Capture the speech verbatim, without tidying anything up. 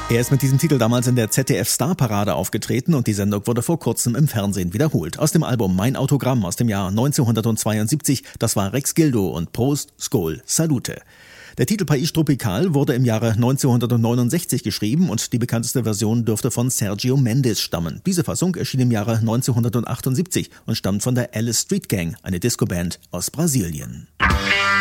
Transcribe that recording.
Er ist mit diesem Titel damals in der Z D F-Starparade aufgetreten und die Sendung wurde vor kurzem im Fernsehen wiederholt. Aus dem Album Mein Autogramm aus dem Jahr neunzehnhundertzweiundsiebzig, das war Rex Gildo und Prost, Skol, Salute. Der Titel País Tropical wurde im Jahre neunzehnhundertneunundsechzig geschrieben und die bekannteste Version dürfte von Sergio Mendes stammen. Diese Fassung erschien im Jahre neunzehnhundertachtundsiebzig und stammt von der Alice Street Gang, eine Discoband aus Brasilien.